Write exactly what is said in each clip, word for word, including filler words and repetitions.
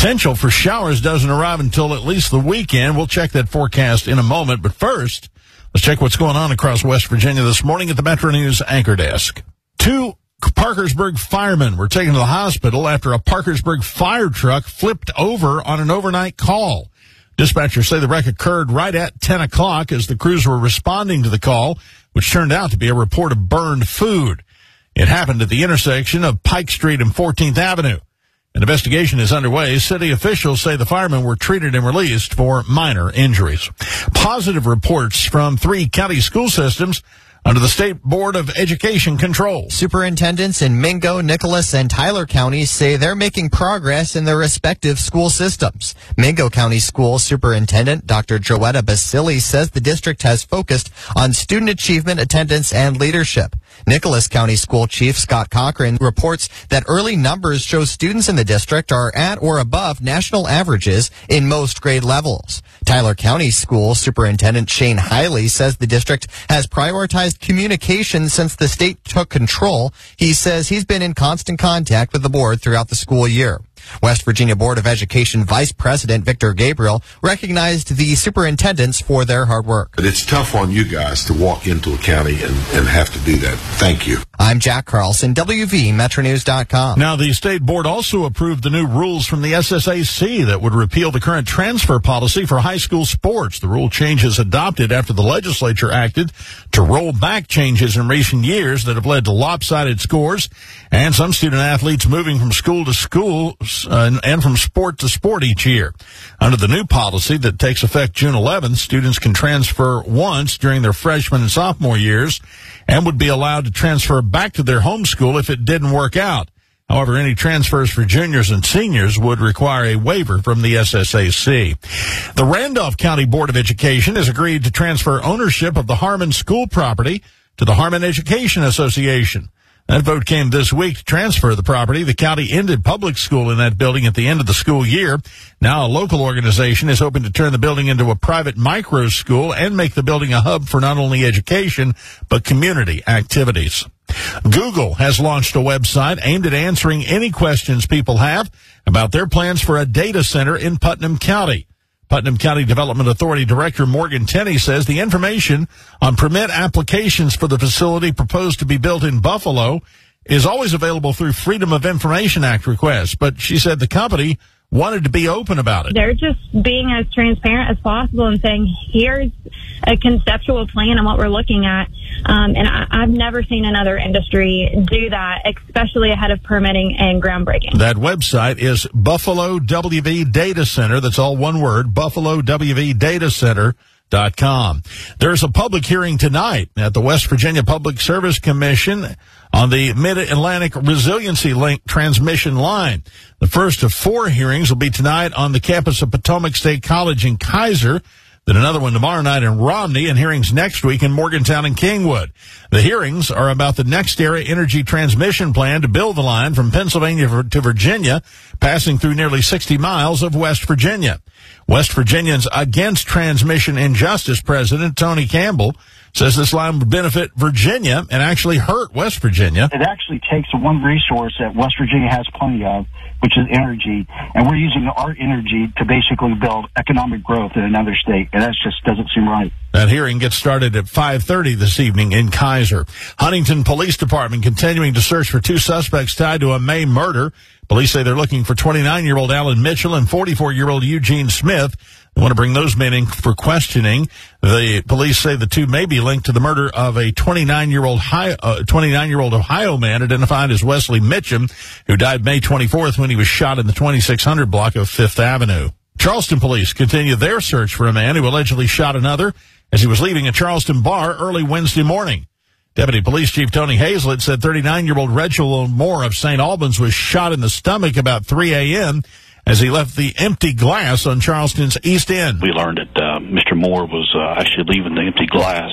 potential for showers doesn't arrive until at least the weekend. We'll check that forecast in a moment. But first, let's check what's going on across West Virginia this morning at the Metro News Anchor Desk. Two Parkersburg firemen were taken to the hospital after a Parkersburg fire truck flipped over on an overnight call. Dispatchers say the wreck occurred right at ten o'clock as the crews were responding to the call, which turned out to be a report of burned food. It happened at the intersection of Pike Street and fourteenth Avenue. An investigation is underway. City officials say the firemen were treated and released for minor injuries. Positive reports from three county school systems under the State Board of Education control. Superintendents in Mingo, Nicholas, and Tyler counties say they're making progress in their respective school systems. Mingo County School Superintendent Doctor Joetta Basili says the district has focused on student achievement, attendance, and leadership. Nicholas County School Chief Scott Cochran reports that early numbers show students in the district are at or above national averages in most grade levels. Tyler County School Superintendent Shane Hiley says the district has prioritized communication since the state took control. He says he's been in constant contact with the board throughout the school year. West Virginia Board of Education Vice President Victor Gabriel recognized the superintendents for their hard work. But it's tough on you guys to walk into a county and, and have to do that. Thank you. I'm Jack Carlson, W V Metro News dot com. Now, the state board also approved the new rules from the S S A C that would repeal the current transfer policy for high school sports. The rule changes adopted after the legislature acted to roll back changes in recent years that have led to lopsided scores and some student athletes moving from school to school uh, and from sport to sport each year. Under the new policy that takes effect June eleventh, students can transfer once during their freshman and sophomore years and would be allowed to transfer back to their home school if it didn't work out. However, any transfers for juniors and seniors would require a waiver from the S S A C. The Randolph County Board of Education has agreed to transfer ownership of the Harmon School property to the Harmon Education Association. That vote came this week to transfer the property. The county ended public school in that building at the end of the school year. Now a local organization is hoping to turn the building into a private micro school and make the building a hub for not only education, but community activities. Google has launched a website aimed at answering any questions people have about their plans for a data center in Putnam County. Putnam County Development Authority Director Morgan Tenney says the information on permit applications for the facility proposed to be built in Buffalo is always available through Freedom of Information Act requests, but she said the company wanted to be open about it. They're just being as transparent as possible and saying, here's a conceptual plan on what we're looking at. Um, and I, I've never seen another industry do that, especially ahead of permitting and groundbreaking. That website is Buffalo W V Data Center. That's all one word, Buffalo W V Data Center. Dot com. There's a public hearing tonight at the West Virginia Public Service Commission on the Mid-Atlantic Resiliency Link transmission line. The first of four hearings will be tonight on the campus of Potomac State College in Kaiser, then another one tomorrow night in Romney, and hearings next week in Morgantown and Kingwood. The hearings are about the NextEra Energy Transmission Plan to build the line from Pennsylvania to Virginia, passing through nearly sixty miles of West Virginia. West Virginians Against Transmission Injustice President Tony Campbell says this line would benefit Virginia and actually hurt West Virginia. It actually takes the one resource that West Virginia has plenty of, which is energy, and we're using our energy to basically build economic growth in another state, and that just doesn't seem right. That hearing gets started at five thirty this evening in Kaiser. Huntington Police Department continuing to search for two suspects tied to a May murder. Police say they're looking for twenty-nine-year-old Alan Mitchell and forty-four-year-old Eugene Smith. They want to bring those men in for questioning. The police say the two may be linked to the murder of a twenty-nine-year-old uh, twenty-nine-year-old Ohio man identified as Wesley Mitchum, who died May twenty-fourth when he was shot in the twenty-six hundred block of Fifth Avenue. Charleston police continue their search for a man who allegedly shot another as he was leaving a Charleston bar early Wednesday morning. Deputy Police Chief Tony Hazlett said thirty-nine-year-old Reginald Moore of Saint Albans was shot in the stomach about three a.m. as he left the empty glass on Charleston's East End. We learned that uh, Mister Moore was uh, actually leaving the empty glass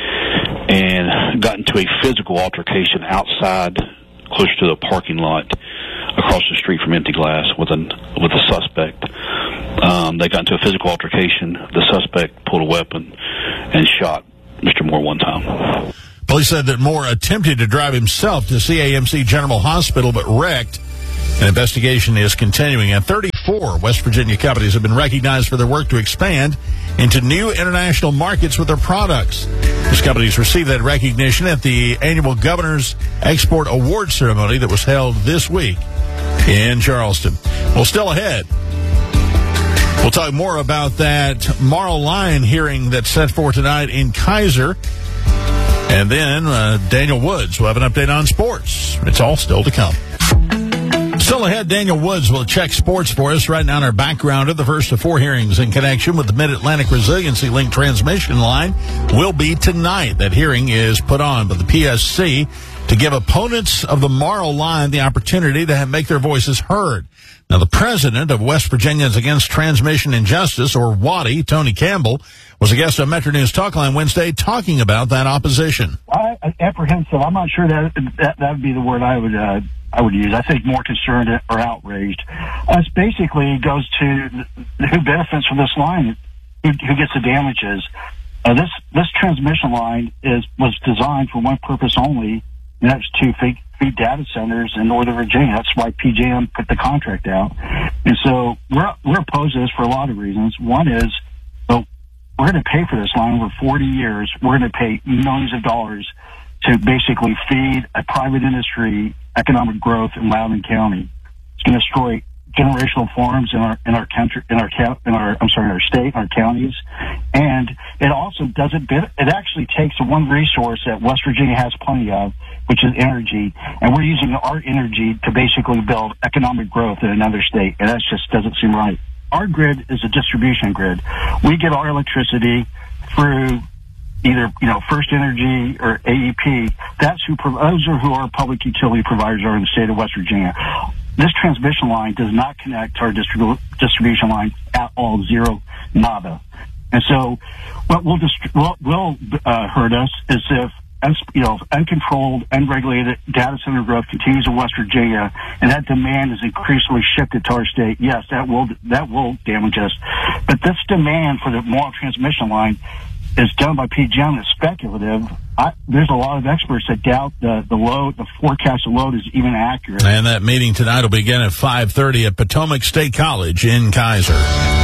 and got into a physical altercation outside, closer to the parking lot, across the street from empty glass with a, with a suspect. Um, they got into a physical altercation. The suspect pulled a weapon and shot Mister Moore one time. Police said that Moore attempted to drive himself to C A M C General Hospital but wrecked. An investigation is continuing. At thirty four West Virginia companies have been recognized for their work to expand into new international markets with their products. These companies received that recognition at the annual Governor's Export Award ceremony that was held this week in Charleston. Well, still ahead, we'll talk more about that Marl-Line hearing that's set for tonight in Kaiser. And then uh, Daniel Woods will have an update on sports. It's all still to come. Still ahead, Daniel Woods will check sports for us right now in our background of the first of four hearings in connection with the Mid-Atlantic Resiliency Link transmission line will be tonight. That hearing is put on by the P S C to give opponents of the Marl-Line the opportunity to have, make their voices heard. Now, the president of West Virginians Against Transmission Injustice, or W A D I, Tony Campbell, was a guest on Metro News Talkline Wednesday talking about that opposition. I, apprehensive. I'm not sure that that, that would be the word I would uh, I would use. I think more concerned or outraged. Uh, it basically goes to who benefits from this line, who, who gets the damages. Uh, this this transmission line is was designed for one purpose only, and that's to feed, feed data centers in Northern Virginia. That's why P J M put the contract out. And so we're we're opposed to this for a lot of reasons. One is, well, we're going to pay for this line over forty years. We're going to pay millions of dollars to basically feed a private industry economic growth in Loudoun County. It's going to destroy generational farms in our in our country, in our in our I'm sorry, in our state, our counties, and it also doesn't. It actually takes the one resource that West Virginia has plenty of, which is energy, and we're using our energy to basically build economic growth in another state, and that just doesn't seem right. Our grid is a distribution grid. We get our electricity through either, you know, First Energy or A E P. That's who, those are who our public utility providers are in the state of West Virginia. This transmission line does not connect to our distribu- distribution line at all, zero, nada. And so what will dist- what will uh, hurt us is if, you know, uncontrolled, unregulated data center growth continues in West Virginia, and that demand is increasingly shifted to our state. Yes, that will that will damage us. But this demand for the Marl transmission line is done by P J M. It's speculative. I, there's a lot of experts that doubt the, the load, the forecasted load is even accurate. And that meeting tonight will begin at five thirty at Potomac State College in Kaiser.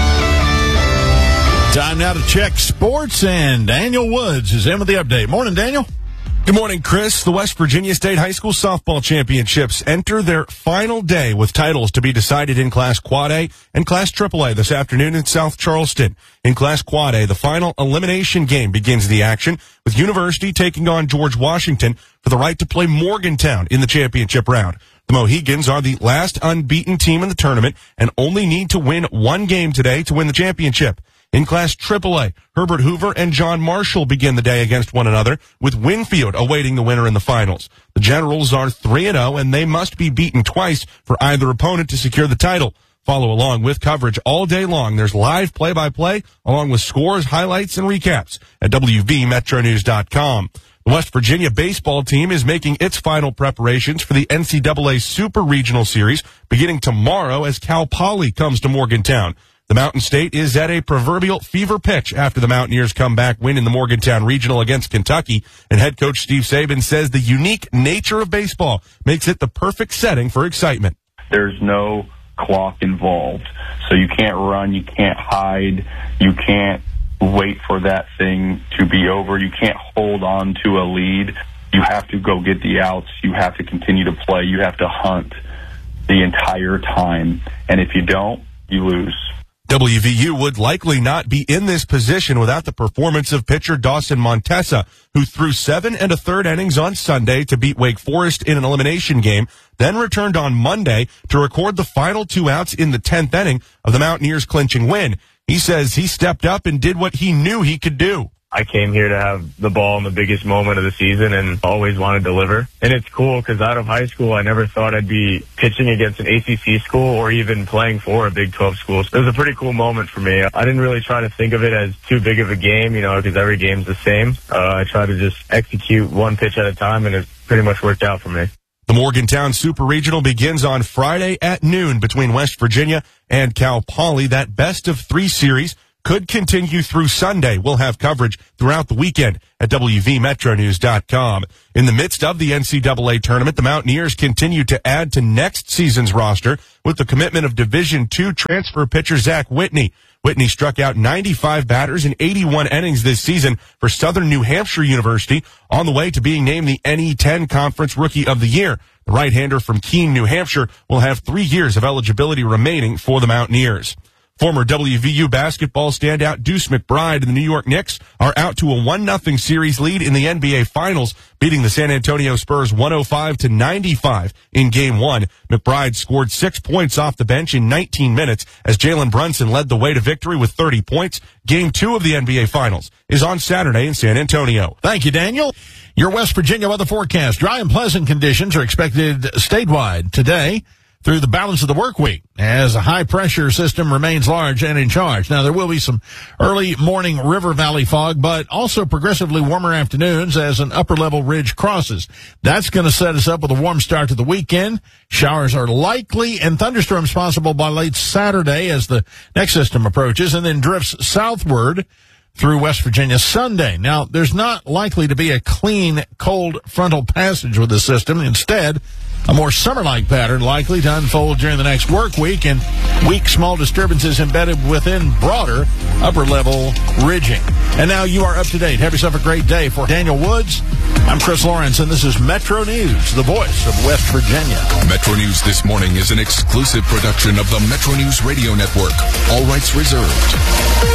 Time now to check sports, and Daniel Woods is in with the update. Morning, Daniel. Good morning, Chris. The West Virginia State High School Softball Championships enter their final day with titles to be decided in Class Quad A and Class Triple A this afternoon in South Charleston. In Class Quad A, the final elimination game begins the action with University taking on George Washington for the right to play Morgantown in the championship round. The Mohegans are the last unbeaten team in the tournament and only need to win one game today to win the championship. In Class Triple A, Herbert Hoover and John Marshall begin the day against one another, with Winfield awaiting the winner in the finals. The Generals are three and oh, and they must be beaten twice for either opponent to secure the title. Follow along with coverage all day long. There's live play-by-play, along with scores, highlights, and recaps at W V Metro News dot com. The West Virginia baseball team is making its final preparations for the N C double A Super Regional Series beginning tomorrow as Cal Poly comes to Morgantown. The Mountain State is at a proverbial fever pitch after the Mountaineers come back win in the Morgantown Regional against Kentucky, and head coach Steve Saban says the unique nature of baseball makes it the perfect setting for excitement. There's no clock involved, so you can't run, you can't hide, you can't wait for that thing to be over, you can't hold on to a lead. You have to go get the outs, you have to continue to play, you have to hunt the entire time, and if you don't, you lose. W V U would likely not be in this position without the performance of pitcher Dawson Montessa, who threw seven and a third innings on Sunday to beat Wake Forest in an elimination game, then returned on Monday to record the final two outs in the tenth inning of the Mountaineers' clinching win. He says he stepped up and did what he knew he could do. I came here to have the ball in the biggest moment of the season and always want to deliver. And it's cool because out of high school, I never thought I'd be pitching against an A C C school or even playing for a Big twelve school. So it was a pretty cool moment for me. I didn't really try to think of it as too big of a game, you know, because every game's the same. Uh, I try to just execute one pitch at a time, and it pretty much worked out for me. The Morgantown Super Regional begins on Friday at noon between West Virginia and Cal Poly. That best of three series could continue through Sunday. We'll have coverage throughout the weekend at W V Metro News dot com. In the midst of the N C double A tournament, the Mountaineers continue to add to next season's roster with the commitment of Division two transfer pitcher Zach Whitney. Whitney struck out ninety-five batters in eighty-one innings this season for Southern New Hampshire University, on the way to being named the N E ten Conference Rookie of the Year. The right-hander from Keene, New Hampshire, will have three years of eligibility remaining for the Mountaineers. Former W V U basketball standout Deuce McBride and the New York Knicks are out to a one nothing series lead in the N B A Finals, beating the San Antonio Spurs one oh five to ninety-five in Game one. McBride scored six points off the bench in nineteen minutes as Jalen Brunson led the way to victory with thirty points. Game two of the N B A Finals is on Saturday in San Antonio. Thank you, Daniel. Your West Virginia weather forecast. Dry and pleasant conditions are expected statewide today through the balance of the work week as a high-pressure system remains large and in charge. Now, there will be some early morning river valley fog, but also progressively warmer afternoons as an upper-level ridge crosses. That's going to set us up with a warm start to the weekend. Showers are likely and thunderstorms possible by late Saturday as the next system approaches and then drifts southward through West Virginia Sunday. Now, there's not likely to be a clean, cold frontal passage with the system. Instead, a more summer-like pattern likely to unfold during the next work week and weak small disturbances embedded within broader upper-level ridging. And now you are up to date. Have yourself a great day. For Daniel Woods, I'm Chris Lawrence, and this is Metro News, the voice of West Virginia. Metro News This Morning is an exclusive production of the Metro News Radio Network. All rights reserved.